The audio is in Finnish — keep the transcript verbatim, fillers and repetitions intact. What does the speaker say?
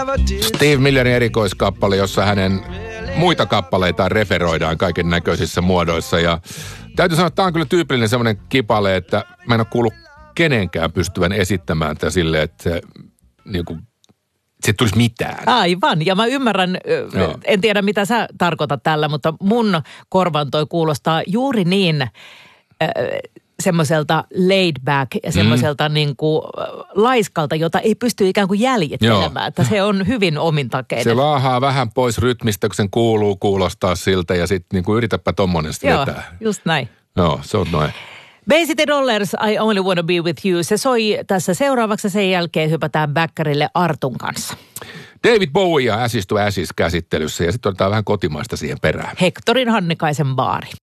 Steve Millerin erikoiskappale, jossa hänen muita kappaleitaan referoidaan kaiken näköisissä muodoissa. Ja täytyy sanoa, että tämä on kyllä tyypillinen semmoinen kipale, että mä en ole kuullut kenenkään pystyvän esittämään tätä silleen, että se, niin kuin, se tulisi mitään. Aivan, ja mä ymmärrän, Joo. en tiedä mitä sä tarkoitat tällä, mutta mun korvan toi kuulostaa juuri niin äh, semmoiselta laid back ja semmoiselta mm. niin kuin laiskalta, jota ei pysty ikään kuin jäljittelemään. Että se on hyvin omintakeinen. Se laahaa vähän pois rytmistä, kun sen kuuluu kuulostaa siltä ja sitten niin kuin yritäpä tommonen sitten Joo, vetää. just näin. Joo, se on noin. Bay City Rollers, I Only Wanna Be With You. Se soi tässä seuraavaksi ja sen jälkeen hypätään bäkkärille Artun kanssa. David Bowie ja Ashes to Ashes käsittelyssä ja sitten otetaan vähän kotimaista siihen perään. Hectorin Hannikaisen baari.